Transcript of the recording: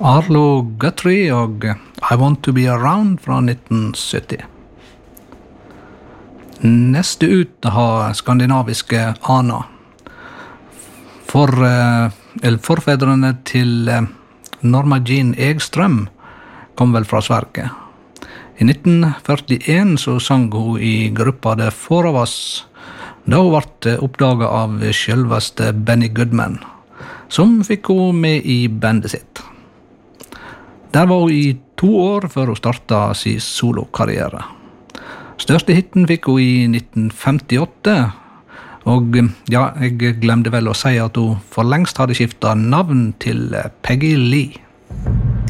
Arlo Guthrie og I Want To Be Around fra 1970. Neste ut har skandinaviske Ana. Forfedrene til Norma Jean Egström kom vel fra Sverige. I 1941 så sang hun i gruppa The Four of Us, da hun ble oppdaget av selveste Benny Goodman, som fikk hun med i bandet sitt. Der var hun i 2 år før hun startet sin solokarriere. Største hitten fikk hun i 1958, og ja, jeg glemte vel å si at hun for lengst hadde skiftet navn til Peggy Lee.